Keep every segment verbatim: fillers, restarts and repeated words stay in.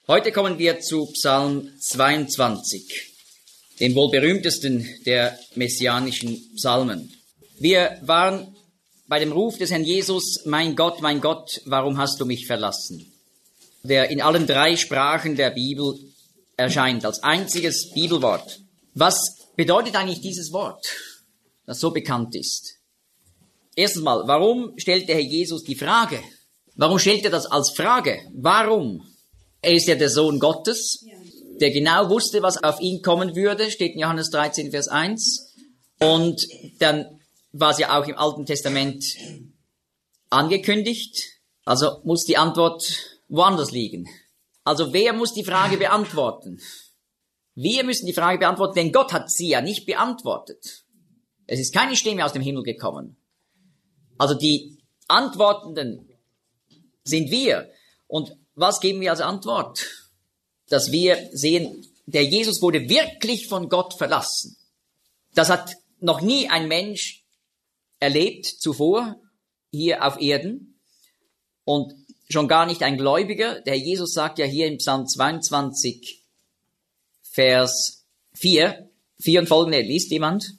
Heute kommen wir zu Psalm zweiundzwanzig, dem wohl berühmtesten der messianischen Psalmen. Wir waren bei dem Ruf des Herrn Jesus, mein Gott, mein Gott, warum hast du mich verlassen? Der in allen drei Sprachen der Bibel erscheint, als einziges Bibelwort. Was bedeutet eigentlich dieses Wort, das so bekannt ist? Erstens mal, warum stellt der Herr Jesus die Frage? Warum stellt er das als Frage? Warum? Er ist ja der Sohn Gottes, der genau wusste, was auf ihn kommen würde, steht in Johannes dreizehn, Vers eins. Und dann war es ja auch im Alten Testament angekündigt. Also muss die Antwort woanders liegen. Also wer muss die Frage beantworten? Wir müssen die Frage beantworten, denn Gott hat sie ja nicht beantwortet. Es ist keine Stimme aus dem Himmel gekommen. Also die Antwortenden sind wir. Und was geben wir als Antwort? Dass wir sehen, der Jesus wurde wirklich von Gott verlassen. Das hat noch nie ein Mensch erlebt zuvor hier auf Erden und schon gar nicht ein Gläubiger. Der Jesus sagt ja hier im Psalm zweiundzwanzig, Vers vier, vier und folgende, liest jemand?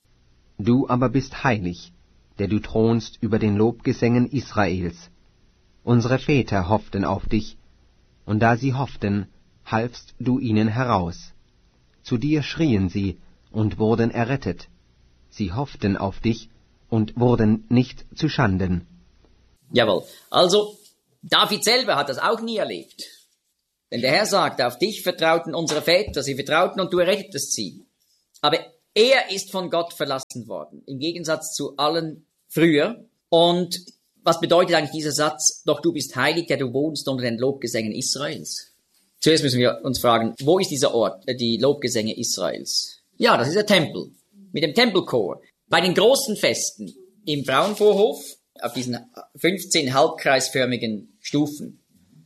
Du aber bist heilig, der du thronst über den Lobgesängen Israels. Unsere Väter hofften auf dich, und da sie hofften, halfst du ihnen heraus. Zu dir schrien sie und wurden errettet. Sie hofften auf dich und wurden nicht zu Schanden. Jawohl. Also, David selber hat das auch nie erlebt. Denn der Herr sagt, auf dich vertrauten unsere Väter, sie vertrauten und du errettetest sie. Aber er ist von Gott verlassen worden, im Gegensatz zu allen früher. Und was bedeutet eigentlich dieser Satz, doch du bist heilig, der du wohnst unter den Lobgesängen Israels? Zuerst müssen wir uns fragen, wo ist dieser Ort, die Lobgesänge Israels? Ja, das ist der Tempel, mit dem Tempelchor. Bei den großen Festen im Frauenvorhof, auf diesen fünfzehn halbkreisförmigen Stufen,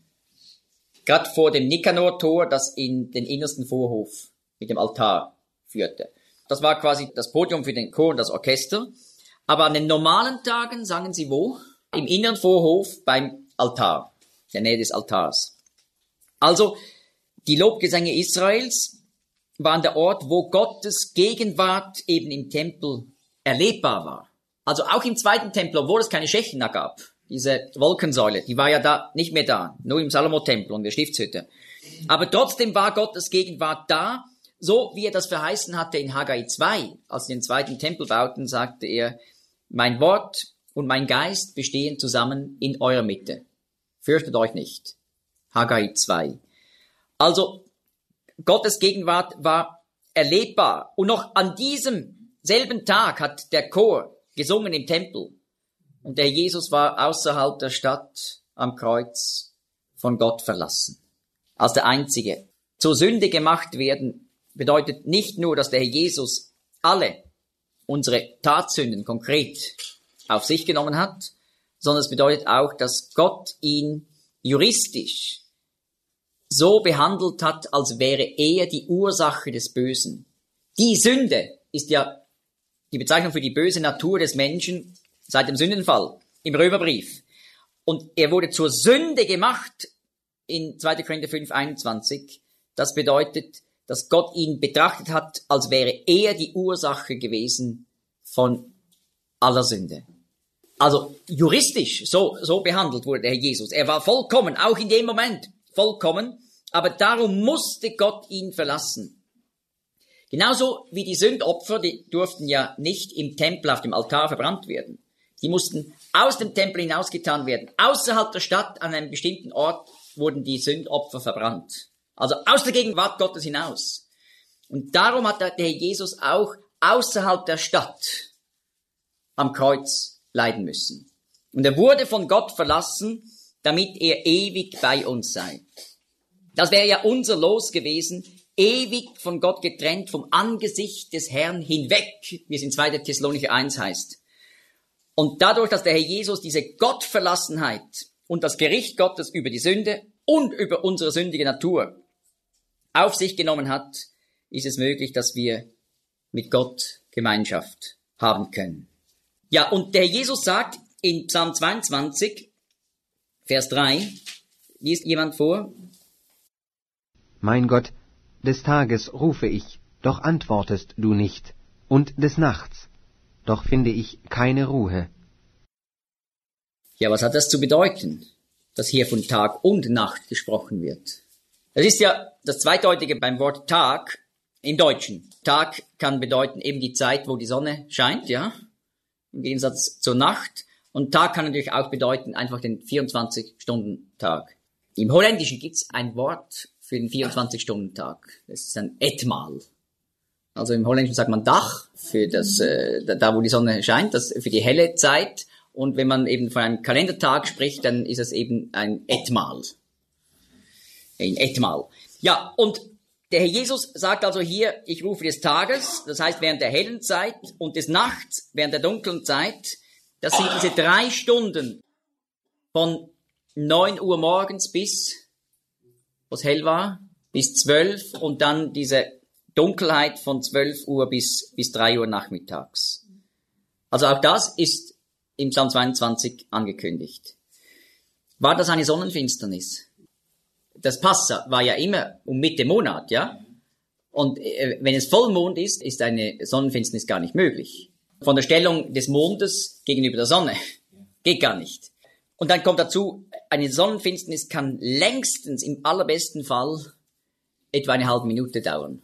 gerade vor dem Nikanor-Tor, das in den innersten Vorhof mit dem Altar führte. Das war quasi das Podium für den Chor und das Orchester. Aber an den normalen Tagen sangen sie wo? Im inneren Vorhof beim Altar, der Nähe des Altars. Also, die Lobgesänge Israels waren der Ort, wo Gottes Gegenwart eben im Tempel erlebbar war. Also auch im zweiten Tempel, obwohl es keine Schechina gab, diese Wolkensäule, die war ja da nicht mehr da, nur im Salomo-Tempel und der Stiftshütte. Aber trotzdem war Gottes Gegenwart da, so wie er das verheißen hatte in Haggai zwei. Als sie den zweiten Tempel bauten, sagte er, mein Wort und mein Geist bestehen zusammen in eurer Mitte. Fürchtet euch nicht. Haggai zwei. Also, Gottes Gegenwart war erlebbar. Und noch an diesem selben Tag hat der Chor gesungen im Tempel. Und der Jesus war außerhalb der Stadt am Kreuz von Gott verlassen. Als der Einzige. Zur Sünde gemacht werden bedeutet nicht nur, dass der Herr Jesus alle unsere Tatsünden konkret auf sich genommen hat, sondern es bedeutet auch, dass Gott ihn juristisch so behandelt hat, als wäre er die Ursache des Bösen. Die Sünde ist ja die Bezeichnung für die böse Natur des Menschen seit dem Sündenfall im Römerbrief. Und er wurde zur Sünde gemacht in zweiter Korinther fünf, einundzwanzig. Das bedeutet, dass Gott ihn betrachtet hat, als wäre er die Ursache gewesen von aller Sünde. Also juristisch so, so behandelt wurde der Herr Jesus. Er war vollkommen, auch in dem Moment vollkommen, aber darum musste Gott ihn verlassen. Genauso wie die Sündopfer, die durften ja nicht im Tempel auf dem Altar verbrannt werden. Die mussten aus dem Tempel hinausgetan werden. Außerhalb der Stadt, an einem bestimmten Ort, wurden die Sündopfer verbrannt. Also aus der Gegenwart Gottes hinaus. Und darum hat der Herr Jesus auch außerhalb der Stadt am Kreuz leiden müssen. Und er wurde von Gott verlassen, damit er ewig bei uns sei. Das wäre ja unser Los gewesen, ewig von Gott getrennt, vom Angesicht des Herrn hinweg, wie es in zweiter Thessalonicher eins heißt. Und dadurch, dass der Herr Jesus diese Gottverlassenheit und das Gericht Gottes über die Sünde und über unsere sündige Natur auf sich genommen hat, ist es möglich, dass wir mit Gott Gemeinschaft haben können. Ja, und der Herr Jesus sagt in Psalm zweiundzwanzig, Vers drei, liest jemand vor? Mein Gott, des Tages rufe ich, doch antwortest du nicht, und des Nachts, doch finde ich keine Ruhe. Ja, was hat das zu bedeuten, dass hier von Tag und Nacht gesprochen wird? Das ist ja das Zweideutige beim Wort Tag im Deutschen. Tag kann bedeuten eben die Zeit, wo die Sonne scheint, ja, im Gegensatz zur Nacht. Und Tag kann natürlich auch bedeuten einfach den vierundzwanzig-Stunden-Tag. Im Holländischen gibt's ein Wort für den vierundzwanzig-Stunden-Tag. Das ist ein etmaal. Also im Holländischen sagt man Dach für das, äh, da wo die Sonne scheint, das für die helle Zeit. Und wenn man eben von einem Kalendertag spricht, dann ist es eben ein etmaal. Ein etmaal. Ja, und der Herr Jesus sagt also hier, ich rufe des Tages, das heißt während der hellen Zeit, und des Nachts, während der dunklen Zeit. Das sind diese drei Stunden von neun Uhr morgens bis, was hell war, bis zwölf, und dann diese Dunkelheit von zwölf Uhr bis, bis drei Uhr nachmittags. Also auch das ist im Psalm zweiundzwanzig angekündigt. War das eine Sonnenfinsternis? Das Passa war ja immer um Mitte Monat, ja? Und äh, wenn es Vollmond ist, ist eine Sonnenfinsternis gar nicht möglich. Von der Stellung des Mondes gegenüber der Sonne. Geht gar nicht. Und dann kommt dazu, eine Sonnenfinsternis kann längstens im allerbesten Fall etwa eine halbe Minute dauern.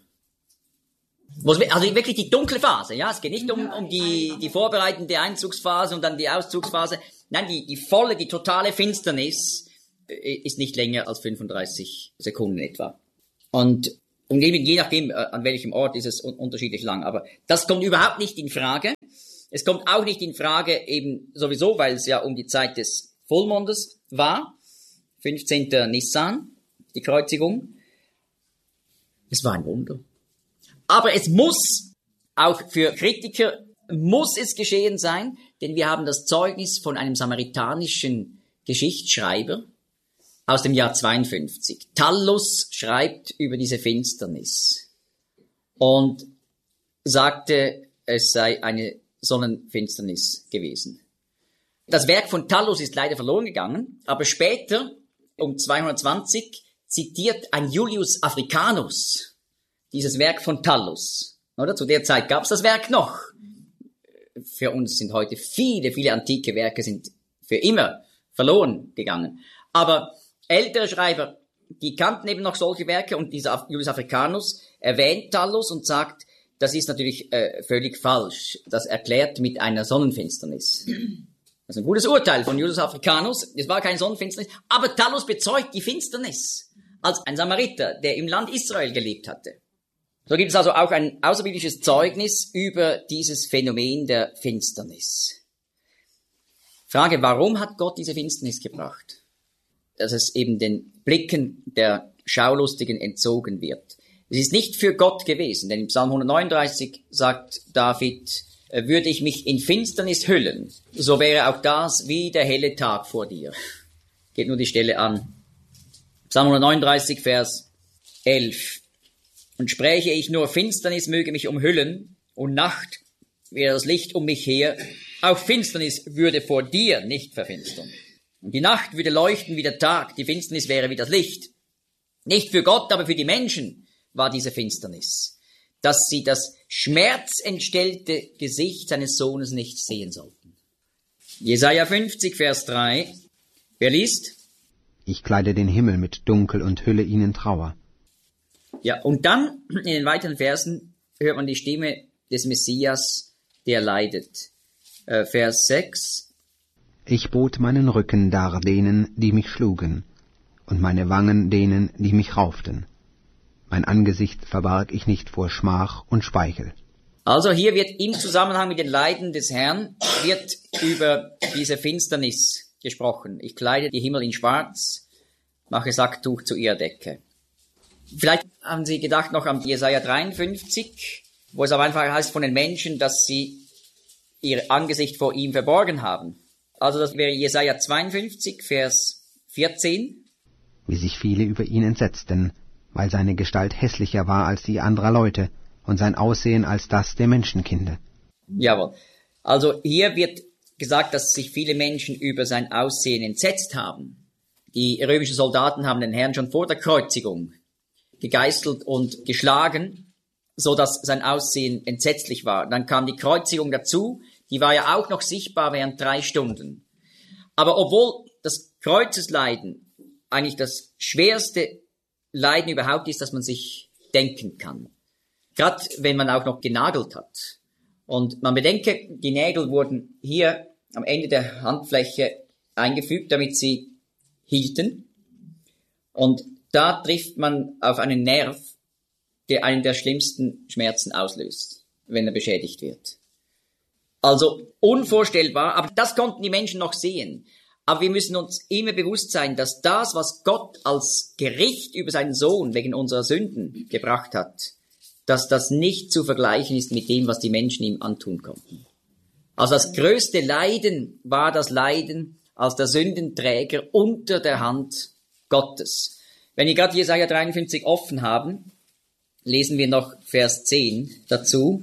Also wirklich die dunkle Phase, ja. Es geht nicht um, um die, die vorbereitende Einzugsphase und dann die Auszugsphase. Nein, die, die volle, die totale Finsternis ist nicht länger als fünfunddreißig Sekunden etwa. Und, und eben je nachdem, an welchem Ort, ist es un- unterschiedlich lang. Aber das kommt überhaupt nicht in Frage. Es kommt auch nicht in Frage eben sowieso, weil es ja um die Zeit des Vollmondes war. fünfzehnten Nissan, die Kreuzigung. Es war ein Wunder. Aber es muss, auch für Kritiker, muss es geschehen sein, denn wir haben das Zeugnis von einem samaritanischen Geschichtsschreiber aus dem Jahr zweiundfünfzig. Thallus schreibt über diese Finsternis und sagte, es sei eine Sonnenfinsternis gewesen. Das Werk von Thallus ist leider verloren gegangen, aber später, um zweihundertzwanzig, zitiert ein Julius Africanus dieses Werk von Thallus. Oder? Zu der Zeit gab es das Werk noch. Für uns sind heute viele, viele antike Werke sind für immer verloren gegangen. Aber ältere Schreiber, die kannten eben noch solche Werke, und dieser Julius Africanus erwähnt Thallus und sagt, das ist natürlich äh, völlig falsch. Das erklärt mit einer Sonnenfinsternis. Das ist ein gutes Urteil von Julius Africanus. Es war keine Sonnenfinsternis, aber Thallus bezeugt die Finsternis als ein Samariter, der im Land Israel gelebt hatte. So gibt es also auch ein außerbiblisches Zeugnis über dieses Phänomen der Finsternis. Frage, warum hat Gott diese Finsternis gebracht? Dass es eben den Blicken der Schaulustigen entzogen wird. Es ist nicht für Gott gewesen, denn im Psalm hundertneununddreißig sagt David, würde ich mich in Finsternis hüllen, so wäre auch das wie der helle Tag vor dir. Geht nur die Stelle an. Psalm hundertneununddreißig, Vers elf. Und spräche ich nur, Finsternis möge mich umhüllen, und Nacht wäre das Licht um mich her, auch Finsternis würde vor dir nicht verfinstern. Und die Nacht würde leuchten wie der Tag, die Finsternis wäre wie das Licht. Nicht für Gott, aber für die Menschen war diese Finsternis, dass sie das schmerzentstellte Gesicht seines Sohnes nicht sehen sollten. Jesaja fünfzig, Vers drei. Wer liest? Ich kleide den Himmel mit Dunkel und hülle ihnen Trauer. Ja, und dann in den weiteren Versen hört man die Stimme des Messias, der leidet. Äh, Vers sechs. Ich bot meinen Rücken dar denen, die mich schlugen, und meine Wangen denen, die mich rauften. Mein Angesicht verbarg ich nicht vor Schmach und Speichel. Also hier wird im Zusammenhang mit den Leiden des Herrn, wird über diese Finsternis gesprochen. Ich kleide die Himmel in Schwarz, mache Sacktuch zu ihrer Decke. Vielleicht haben Sie gedacht noch an Jesaja dreiundfünfzig, wo es aber einfach heißt von den Menschen, dass sie ihr Angesicht vor ihm verborgen haben. Also das wäre Jesaja zweiundfünfzig, Vers vierzehn. Wie sich viele über ihn entsetzten, weil seine Gestalt hässlicher war als die anderer Leute und sein Aussehen als das der Menschenkinder. Jawohl. Also hier wird gesagt, dass sich viele Menschen über sein Aussehen entsetzt haben. Die römischen Soldaten haben den Herrn schon vor der Kreuzigung gegeißelt und geschlagen, so dass sein Aussehen entsetzlich war. Dann kam die Kreuzigung dazu, die war ja auch noch sichtbar während drei Stunden. Aber obwohl das Kreuzesleiden eigentlich das schwerste Leiden überhaupt ist, das man sich denken kann, gerade wenn man auch noch genagelt hat. Und man bedenke, die Nägel wurden hier am Ende der Handfläche eingefügt, damit sie hielten. Und da trifft man auf einen Nerv, der einen der schlimmsten Schmerzen auslöst, wenn er beschädigt wird. Also unvorstellbar, aber das konnten die Menschen noch sehen. Aber wir müssen uns immer bewusst sein, dass das, was Gott als Gericht über seinen Sohn wegen unserer Sünden gebracht hat, dass das nicht zu vergleichen ist mit dem, was die Menschen ihm antun konnten. Also das größte Leiden war das Leiden als der Sündenträger unter der Hand Gottes. Wenn wir gerade Jesaja dreiundfünfzig offen haben, lesen wir noch Vers zehn dazu.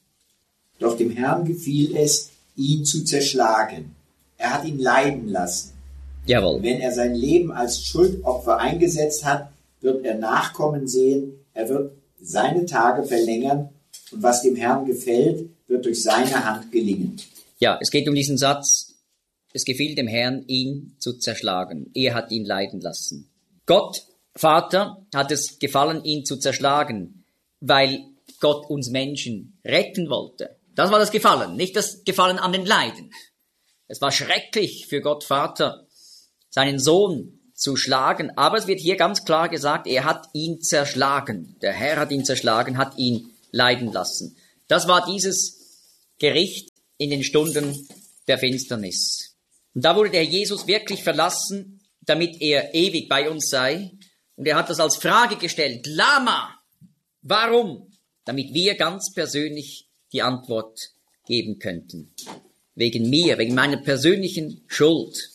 Doch dem Herrn gefiel es, ihn zu zerschlagen. Er hat ihn leiden lassen. Jawohl. Wenn er sein Leben als Schuldopfer eingesetzt hat, wird er Nachkommen sehen. Er wird seine Tage verlängern. Und was dem Herrn gefällt, wird durch seine Hand gelingen. Ja, es geht um diesen Satz. Es gefiel dem Herrn, ihn zu zerschlagen. Er hat ihn leiden lassen. Gott, Vater, hat es gefallen, ihn zu zerschlagen, weil Gott uns Menschen retten wollte. Das war das Gefallen, nicht das Gefallen an den Leiden. Es war schrecklich für Gott Vater, seinen Sohn zu schlagen, aber es wird hier ganz klar gesagt, er hat ihn zerschlagen. Der Herr hat ihn zerschlagen, hat ihn leiden lassen. Das war dieses Gericht in den Stunden der Finsternis. Und da wurde der Jesus wirklich verlassen, damit er ewig bei uns sei. Und er hat das als Frage gestellt, Lama, warum? Damit wir ganz persönlich die Antwort geben könnten. Wegen mir, wegen meiner persönlichen Schuld.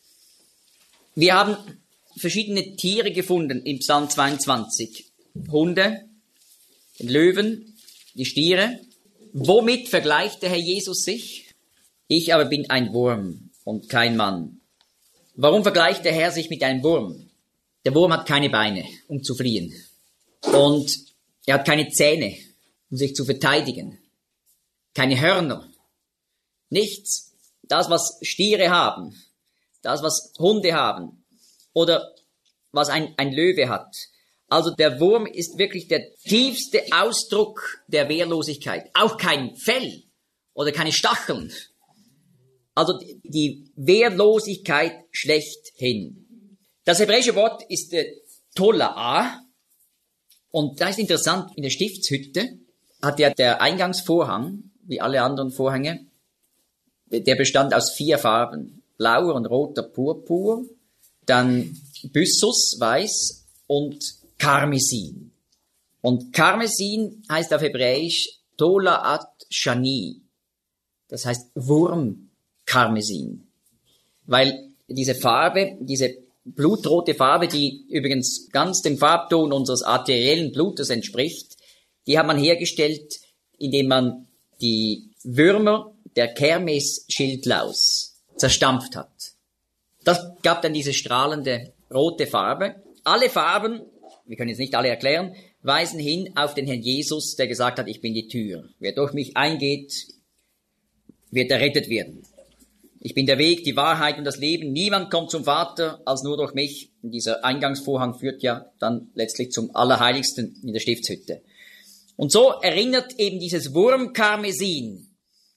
Wir haben verschiedene Tiere gefunden im Psalm zweiundzwanzig. Hunde, den Löwen, die Stiere. Womit vergleicht der Herr Jesus sich? Ich aber bin ein Wurm und kein Mann. Warum vergleicht der Herr sich mit einem Wurm? Der Wurm hat keine Beine, um zu fliehen. Und er hat keine Zähne, um sich zu verteidigen. Keine Hörner. Nichts. Das, was Stiere haben, das, was Hunde haben oder was ein, ein Löwe hat. Also der Wurm ist wirklich der tiefste Ausdruck der Wehrlosigkeit. Auch kein Fell oder keine Stacheln. Also die Wehrlosigkeit schlechthin. Das hebräische Wort ist äh, Tola'a. Und da ist interessant, in der Stiftshütte hat ja der Eingangsvorhang, wie alle anderen Vorhänge, der bestand aus vier Farben. Blauer und roter Purpur, dann Byssus, weiß und Karmesin. Und Karmesin heißt auf Hebräisch Tola'at Shani. Das heißt Wurmkarmesin. Weil diese Farbe, diese blutrote Farbe, die übrigens ganz dem Farbton unseres arteriellen Blutes entspricht, die hat man hergestellt, indem man die Würmer der Kermes-Schildlaus zerstampft hat. Das gab dann diese strahlende rote Farbe. Alle Farben, wir können jetzt nicht alle erklären, weisen hin auf den Herrn Jesus, der gesagt hat, ich bin die Tür. Wer durch mich eingeht, wird errettet werden. Ich bin der Weg, die Wahrheit und das Leben. Niemand kommt zum Vater als nur durch mich. Und dieser Eingangsvorhang führt ja dann letztlich zum Allerheiligsten in der Stiftshütte. Und so erinnert eben dieses Wurmkarmesin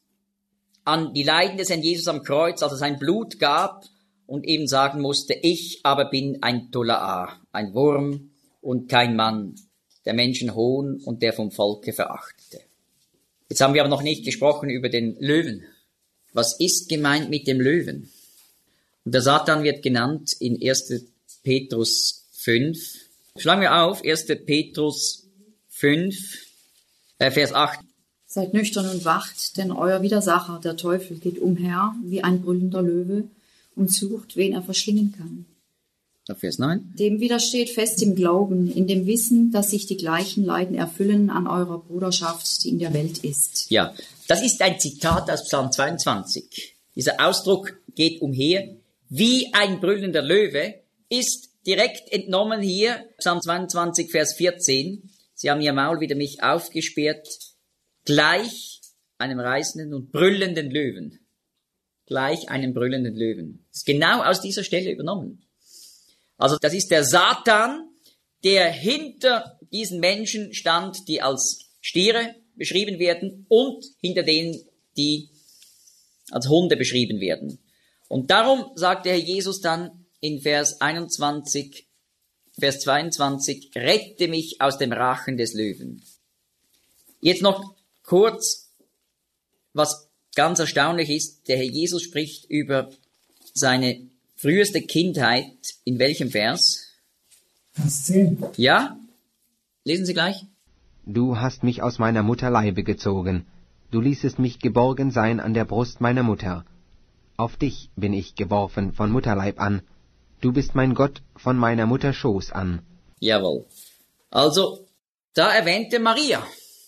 an die Leiden des Herrn Jesus am Kreuz, als er sein Blut gab und eben sagen musste, ich aber bin ein Tola'a, ein Wurm und kein Mann, der Menschen hohn und der vom Volke verachtete. Jetzt haben wir aber noch nicht gesprochen über den Löwen. Was ist gemeint mit dem Löwen? Und der Satan wird genannt in erster Petrus fünf. Schlagen wir auf, erster Petrus fünf, äh, Vers acht. Seid nüchtern und wacht, denn euer Widersacher, der Teufel, geht umher wie ein brüllender Löwe und sucht, wen er verschlingen kann. Vers neun. Dem widersteht fest im Glauben, in dem Wissen, dass sich die gleichen Leiden erfüllen an eurer Bruderschaft, die in der Welt ist. Ja, das ist ein Zitat aus Psalm zweiundzwanzig. Dieser Ausdruck geht umher. Wie ein brüllender Löwe ist direkt entnommen hier, Psalm zweiundzwanzig, Vers vierzehn. Sie haben ihr Maul wider mich aufgesperrt, gleich einem reißenden und brüllenden Löwen. Gleich einem brüllenden Löwen. Das ist genau aus dieser Stelle übernommen. Also das ist der Satan, der hinter diesen Menschen stand, die als Stiere beschrieben werden und hinter denen, die als Hunde beschrieben werden. Und darum sagt der Herr Jesus dann in Vers einundzwanzig, Vers zweiundzwanzig, rette mich aus dem Rachen des Löwen. Jetzt noch kurz, was ganz erstaunlich ist, der Herr Jesus spricht über seine früheste Kindheit. In welchem Vers? Vers zehn. Ja? Lesen Sie gleich. Du hast mich aus meiner Mutter Leibe gezogen. Du ließest mich geborgen sein an der Brust meiner Mutter. Auf dich bin ich geworfen von Mutterleib an. Du bist mein Gott von meiner Mutter Schoß an. Jawohl. Also, da erwähnte Maria,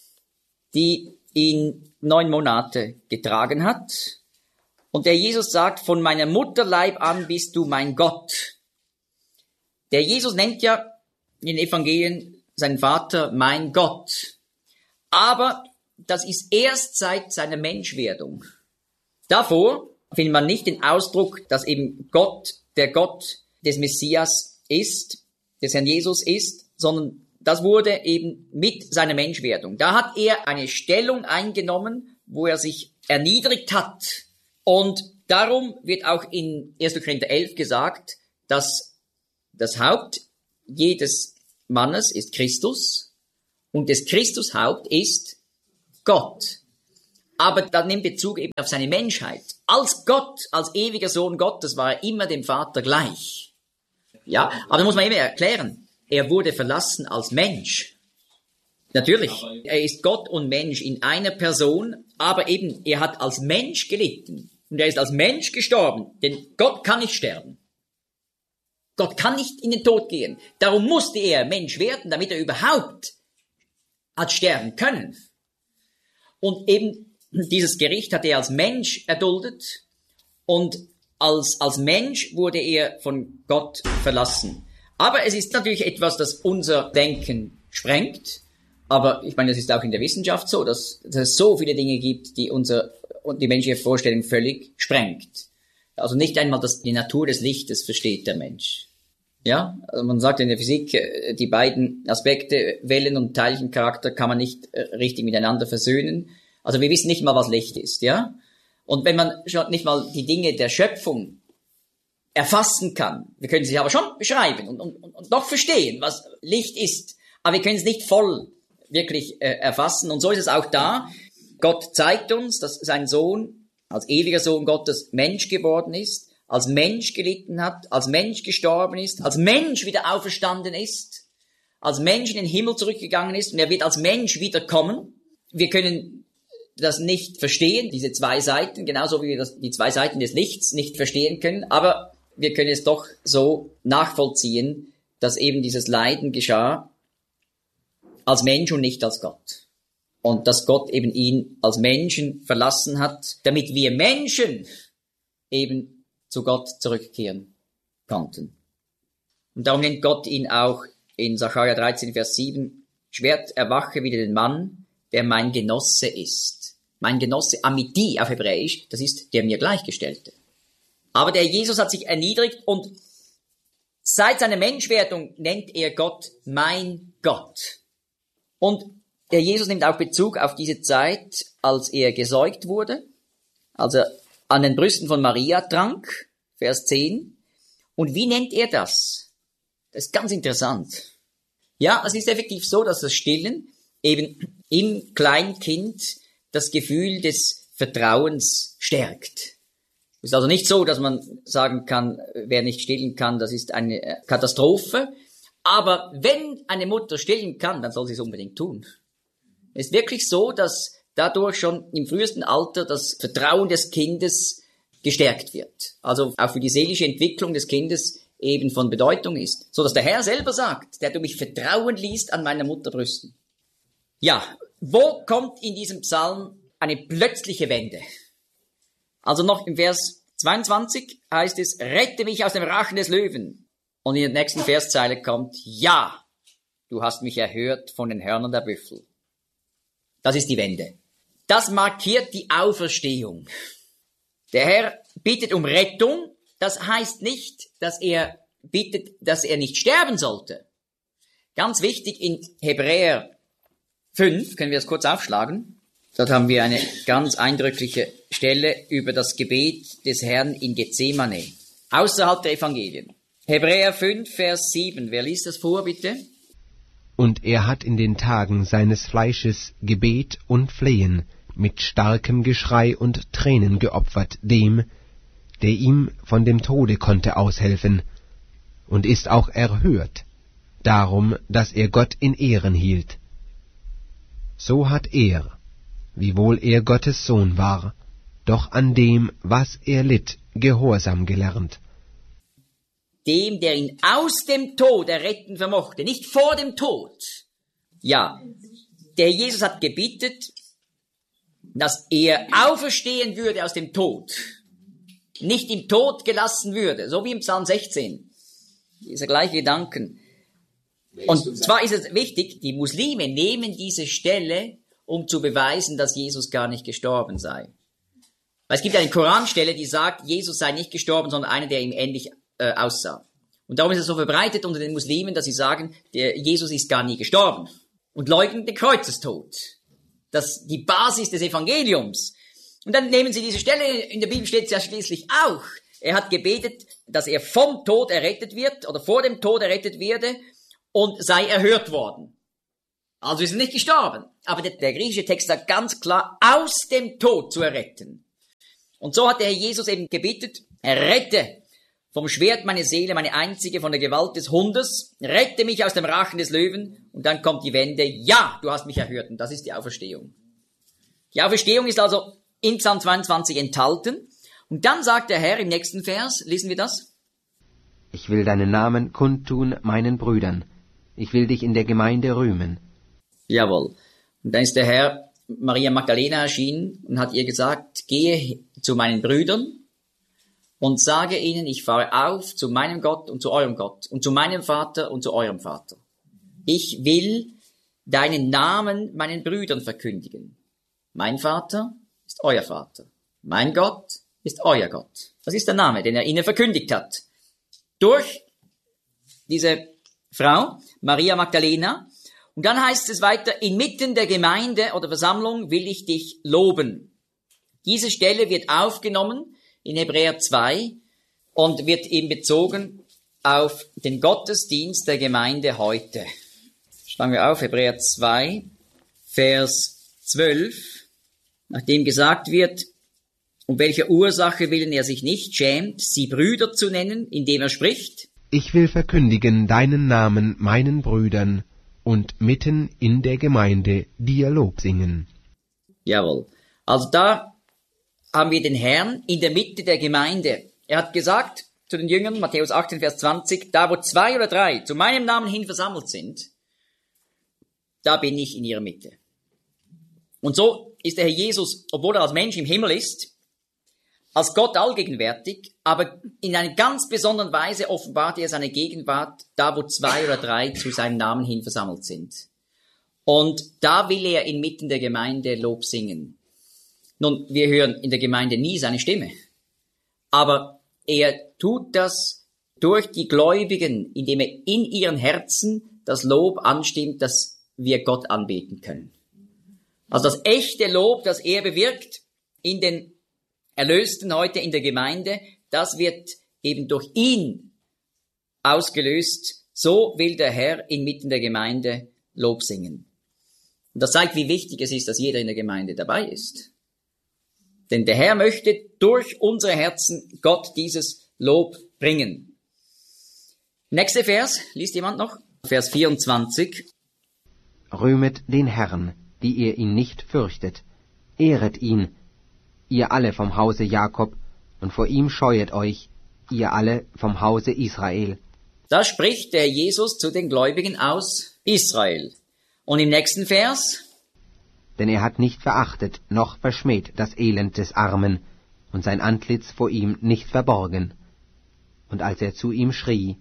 die ihn neun Monate getragen hat. Und der Jesus sagt, von meiner Mutterleib an bist du mein Gott. Der Jesus nennt ja in den Evangelien seinen Vater mein Gott. Aber das ist erst seit seiner Menschwerdung. Davor findet man nicht den Ausdruck, dass eben Gott der Gott des Messias ist, des Herrn Jesus ist, sondern das wurde eben mit seiner Menschwerdung. Da hat er eine Stellung eingenommen, wo er sich erniedrigt hat. Und darum wird auch in erster Korinther elf gesagt, dass das Haupt jedes Mannes ist Christus und des Christus Haupt ist Gott. Aber da nimmt Bezug eben auf seine Menschheit. Als Gott, als ewiger Sohn Gottes war er immer dem Vater gleich. Ja, aber da muss man immer erklären, er wurde verlassen als Mensch. Natürlich, er ist Gott und Mensch in einer Person, aber eben, er hat als Mensch gelitten. Und er ist als Mensch gestorben, denn Gott kann nicht sterben. Gott kann nicht in den Tod gehen. Darum musste er Mensch werden, damit er überhaupt hat sterben können. Und eben dieses Gericht hat er als Mensch erduldet und als, als Mensch wurde er von Gott verlassen. Aber es ist natürlich etwas, das unser Denken sprengt. Aber ich meine, das ist auch in der Wissenschaft so, dass, dass es so viele Dinge gibt, die unser, die menschliche Vorstellung völlig sprengt. Also nicht einmal das, die Natur des Lichtes versteht der Mensch. Ja, also man sagt in der Physik, die beiden Aspekte, Wellen- und Teilchencharakter, kann man nicht richtig miteinander versöhnen. Also wir wissen nicht mal, was Licht ist, ja. Und wenn man schon nicht mal die Dinge der Schöpfung erfassen kann, wir können sie aber schon beschreiben und, und, und doch verstehen, was Licht ist, aber wir können es nicht voll wirklich äh, erfassen. Und so ist es auch da. Gott zeigt uns, dass sein Sohn als ewiger Sohn Gottes Mensch geworden ist, als Mensch gelitten hat, als Mensch gestorben ist, als Mensch wieder auferstanden ist, als Mensch in den Himmel zurückgegangen ist und er wird als Mensch wiederkommen. Wir können das nicht verstehen, diese zwei Seiten, genauso wie wir das, die zwei Seiten des Lichts nicht verstehen können, aber wir können es doch so nachvollziehen, dass eben dieses Leiden geschah als Mensch und nicht als Gott. Und dass Gott eben ihn als Menschen verlassen hat, damit wir Menschen eben zu Gott zurückkehren konnten. Und darum nennt Gott ihn auch in Sacharja dreizehn, Vers sieben, Schwert erwache wieder den Mann, der mein Genosse ist. Mein Genosse, Amiti auf Hebräisch, das ist der mir Gleichgestellte. Aber der Jesus hat sich erniedrigt und seit seiner Menschwerdung nennt er Gott mein Gott. Und der Jesus nimmt auch Bezug auf diese Zeit, als er gesäugt wurde, als er an den Brüsten von Maria trank, Vers zehn. Und wie nennt er das? Das ist ganz interessant. Ja, es ist effektiv so, dass das Stillen eben im Kleinkind das Gefühl des Vertrauens stärkt. Es ist also nicht so, dass man sagen kann, wer nicht stillen kann, das ist eine Katastrophe. Aber wenn eine Mutter stillen kann, dann soll sie es unbedingt tun. Es ist wirklich so, dass dadurch schon im frühesten Alter das Vertrauen des Kindes gestärkt wird. Also auch für die seelische Entwicklung des Kindes eben von Bedeutung ist. So dass der Herr selber sagt, der du mich vertrauen ließt an meiner Mutterbrüsten. Ja, wo kommt in diesem Psalm eine plötzliche Wende? Also noch im Vers zweiundzwanzig heißt es, rette mich aus dem Rachen des Löwen. Und in der nächsten Verszeile kommt, ja, du hast mich erhört von den Hörnern der Büffel. Das ist die Wende. Das markiert die Auferstehung. Der Herr bittet um Rettung. Das heißt nicht, dass er bittet, dass er nicht sterben sollte. Ganz wichtig, in Hebräer fünf, können wir das kurz aufschlagen. Dort haben wir eine ganz eindrückliche Stelle über das Gebet des Herrn in Gethsemane, außerhalb der Evangelien. Hebräer fünf, Vers sieben. Wer liest das vor, bitte? Und er hat in den Tagen seines Fleisches Gebet und Flehen mit starkem Geschrei und Tränen geopfert dem, der ihm von dem Tode konnte aushelfen, und ist auch erhört, darum, dass er Gott in Ehren hielt. So hat er, wiewohl er Gottes Sohn war, doch an dem, was er litt, Gehorsam gelernt. Dem, der ihn aus dem Tod erretten vermochte, nicht vor dem Tod. Ja, der Jesus hat gebietet, dass er auferstehen würde aus dem Tod, nicht im Tod gelassen würde, so wie im Psalm sechzehn. Dieser gleiche Gedanken. Und zwar ist es wichtig, die Muslime nehmen diese Stelle, um zu beweisen, dass Jesus gar nicht gestorben sei. Weil es gibt eine Koranstelle, die sagt, Jesus sei nicht gestorben, sondern einer, der ihm ähnlich äh, aussah. Und darum ist es so verbreitet unter den Muslimen, dass sie sagen, der Jesus ist gar nie gestorben und leugnen den Kreuzestod. Das ist die Basis des Evangeliums. Und dann nehmen sie diese Stelle, in der Bibel steht es ja schließlich auch. Er hat gebetet, dass er vom Tod errettet wird oder vor dem Tod errettet werde und sei erhört worden. Also ist er nicht gestorben. Aber der, der griechische Text sagt ganz klar, aus dem Tod zu erretten. Und so hat der Herr Jesus eben gebetet, errette vom Schwert meine Seele, meine einzige, von der Gewalt des Hundes, rette mich aus dem Rachen des Löwen. Und dann kommt die Wende, ja, du hast mich erhört. Und das ist die Auferstehung. Die Auferstehung ist also in Psalm zweiundzwanzig enthalten. Und dann sagt der Herr im nächsten Vers, lesen wir das? Ich will deinen Namen kundtun meinen Brüdern. Ich will dich in der Gemeinde rühmen. Jawohl. Und dann ist der Herr Maria Magdalena erschienen und hat ihr gesagt, gehe zu meinen Brüdern und sage ihnen, ich fahre auf zu meinem Gott und zu eurem Gott und zu meinem Vater und zu eurem Vater. Ich will deinen Namen meinen Brüdern verkündigen. Mein Vater ist euer Vater. Mein Gott ist euer Gott. Das ist der Name, den er ihnen verkündigt hat. Durch diese Frau, Maria Magdalena. Und dann heißt es weiter, inmitten der Gemeinde oder Versammlung will ich dich loben. Diese Stelle wird aufgenommen in Hebräer zwei und wird eben bezogen auf den Gottesdienst der Gemeinde heute. Schlagen wir auf, Hebräer zwei, Vers zwölf, nachdem gesagt wird, um welcher Ursache willen er sich nicht schämt, sie Brüder zu nennen, indem er spricht. Ich will verkündigen deinen Namen meinen Brüdern und mitten in der Gemeinde dir Lob singen. Jawohl. Also da haben wir den Herrn in der Mitte der Gemeinde. Er hat gesagt zu den Jüngern, Matthäus achtzehn, Vers zwanzig, da wo zwei oder drei zu meinem Namen hin versammelt sind, da bin ich in ihrer Mitte. Und so ist der Herr Jesus, obwohl er als Mensch im Himmel ist, als Gott allgegenwärtig, aber in einer ganz besonderen Weise offenbart er seine Gegenwart, da wo zwei oder drei zu seinem Namen hin versammelt sind. Und da will er inmitten der Gemeinde Lob singen. Nun, wir hören in der Gemeinde nie seine Stimme, aber er tut das durch die Gläubigen, indem er in ihren Herzen das Lob anstimmt, dass wir Gott anbeten können. Also das echte Lob, das er bewirkt in den Erlösten heute in der Gemeinde, das wird eben durch ihn ausgelöst. So will der Herr inmitten der Gemeinde Lob singen. Und das zeigt, wie wichtig es ist, dass jeder in der Gemeinde dabei ist. Denn der Herr möchte durch unsere Herzen Gott dieses Lob bringen. Nächster Vers, liest jemand noch? Vers vierundzwanzig. Rühmet den Herrn, die ihr ihn nicht fürchtet. Ehret ihn, ihr alle vom Hause Jakob, und vor ihm scheuet euch, ihr alle vom Hause Israel. Da spricht der Jesus zu den Gläubigen aus Israel. Und im nächsten Vers? Denn er hat nicht verachtet, noch verschmäht das Elend des Armen, und sein Antlitz vor ihm nicht verborgen. Und als er zu ihm schrie,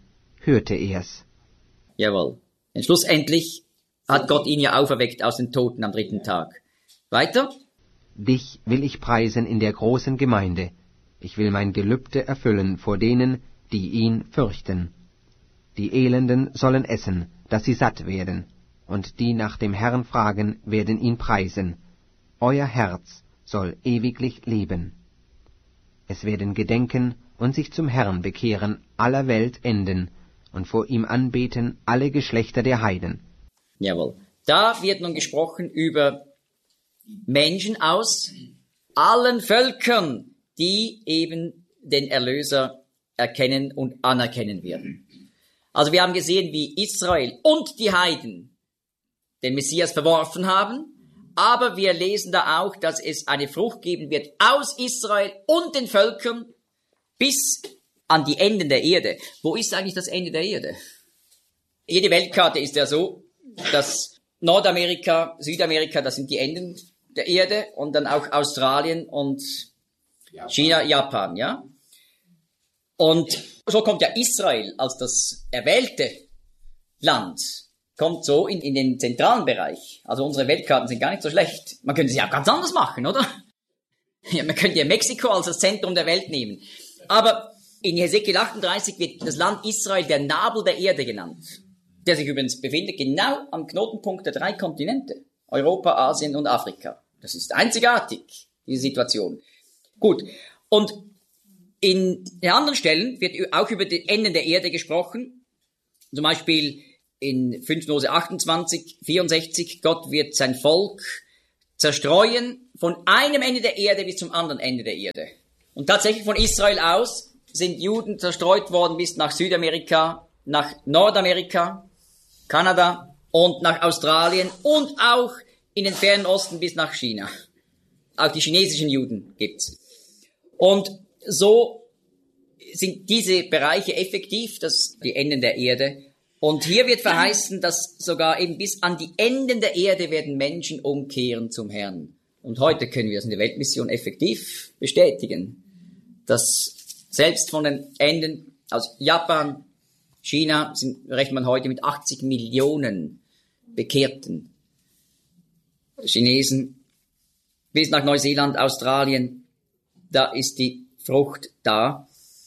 hörte er's. Jawohl. Denn schlussendlich hat Gott ihn ja auferweckt aus den Toten am dritten Tag. Weiter? Dich will ich preisen in der großen Gemeinde. Ich will mein Gelübde erfüllen vor denen, die ihn fürchten. Die Elenden sollen essen, dass sie satt werden, und die nach dem Herrn fragen, werden ihn preisen. Euer Herz soll ewiglich leben. Es werden gedenken und sich zum Herrn bekehren aller Welt enden und vor ihm anbeten alle Geschlechter der Heiden. Jawohl. Da wird nun gesprochen über Menschen aus allen Völkern, die eben den Erlöser erkennen und anerkennen werden. Also wir haben gesehen, wie Israel und die Heiden den Messias verworfen haben, aber wir lesen da auch, dass es eine Frucht geben wird aus Israel und den Völkern bis an die Enden der Erde. Wo ist eigentlich das Ende der Erde? Jede Weltkarte ist ja so, dass Nordamerika, Südamerika, das sind die Enden der Erde, und dann auch Australien und China, Japan, ja? Und so kommt ja Israel als das erwählte Land, kommt so in, in den zentralen Bereich. Also unsere Weltkarten sind gar nicht so schlecht. Man könnte sie auch ganz anders machen, oder? Ja, man könnte ja Mexiko als das Zentrum der Welt nehmen. Aber in Hesekiel achtunddreißig wird das Land Israel der Nabel der Erde genannt, der sich übrigens befindet genau am Knotenpunkt der drei Kontinente, Europa, Asien und Afrika. Das ist einzigartig, diese Situation. Gut, und in den anderen Stellen wird auch über die Enden der Erde gesprochen. Zum Beispiel in fünfter Mose achtundzwanzig, vierundsechzig, Gott wird sein Volk zerstreuen von einem Ende der Erde bis zum anderen Ende der Erde. Und tatsächlich von Israel aus sind Juden zerstreut worden bis nach Südamerika, nach Nordamerika, Kanada und nach Australien und auch in den fernen Osten bis nach China. Auch die chinesischen Juden gibt's. Und so sind diese Bereiche effektiv, das die Enden der Erde. Und hier wird verheißen, dass sogar eben bis an die Enden der Erde werden Menschen umkehren zum Herrn. Und heute können wir es in der Weltmission effektiv bestätigen, dass selbst von den Enden aus Japan, China, sind, rechnet man heute mit achtzig Millionen Bekehrten Chinesen, bis nach Neuseeland, Australien, da ist die Frucht da,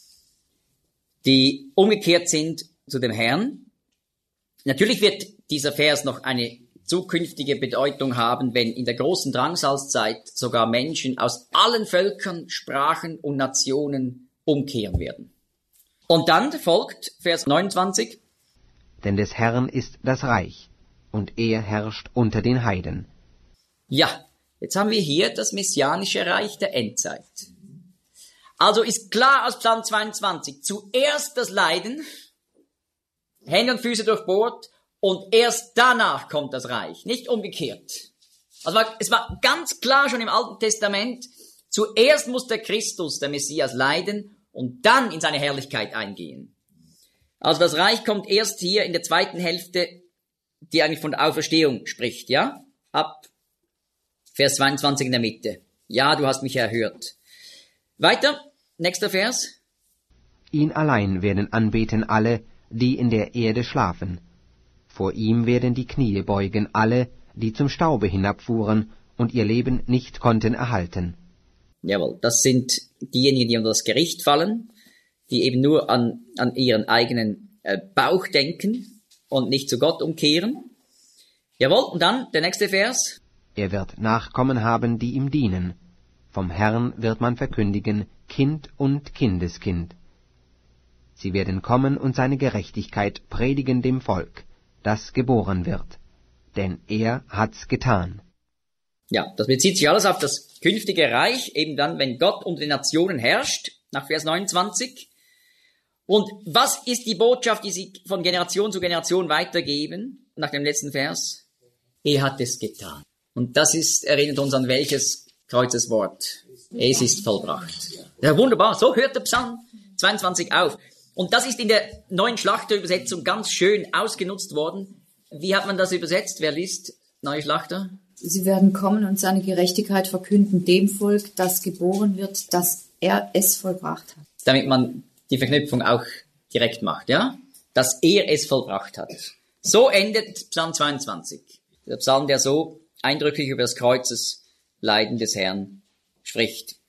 die umgekehrt sind zu dem Herrn. Natürlich wird dieser Vers noch eine zukünftige Bedeutung haben, wenn in der großen Drangsalzzeit sogar Menschen aus allen Völkern, Sprachen und Nationen umkehren werden. Und dann folgt Vers neunundzwanzig. Denn des Herrn ist das Reich, und er herrscht unter den Heiden. Ja, jetzt haben wir hier das messianische Reich der Endzeit. Also ist klar aus Psalm zweiundzwanzig, zuerst das Leiden, Hände und Füße durchbohrt, und erst danach kommt das Reich, nicht umgekehrt. Also es war ganz klar schon im Alten Testament, zuerst muss der Christus, der Messias, leiden und dann in seine Herrlichkeit eingehen. Also das Reich kommt erst hier in der zweiten Hälfte, die eigentlich von der Auferstehung spricht, ja? Ab Vers zweiundzwanzig in der Mitte. Ja, du hast mich erhört. Weiter, nächster Vers. Ihn allein werden anbeten alle, die in der Erde schlafen. Vor ihm werden die Knie beugen alle, die zum Staube hinabfuhren und ihr Leben nicht konnten erhalten. Jawohl, das sind diejenigen, die unter das Gericht fallen, die eben nur an, an ihren eigenen äh, Bauch denken und nicht zu Gott umkehren. Jawohl, und dann der nächste Vers. Er wird Nachkommen haben, die ihm dienen. Vom Herrn wird man verkündigen, Kind und Kindeskind. Sie werden kommen und seine Gerechtigkeit predigen dem Volk, das geboren wird. Denn er hat's getan. Ja, das bezieht sich alles auf das künftige Reich, eben dann, wenn Gott unter den Nationen herrscht, nach Vers neunundzwanzig. Und was ist die Botschaft, die sie von Generation zu Generation weitergeben, nach dem letzten Vers? Er hat es getan. Und das ist, erinnert uns an welches Kreuzeswort? Es ist vollbracht. Ja, wunderbar, so hört der Psalm zweiundzwanzig auf. Und das ist in der neuen Schlachterübersetzung ganz schön ausgenutzt worden. Wie hat man das übersetzt? Wer liest Neue Schlachter? Sie werden kommen und seine Gerechtigkeit verkünden dem Volk, das geboren wird, dass er es vollbracht hat. Damit man die Verknüpfung auch direkt macht, ja? dass er es vollbracht hat. So endet Psalm zweiundzwanzig. Der Psalm, der so eindrücklich über das Kreuzesleiden des Herrn spricht.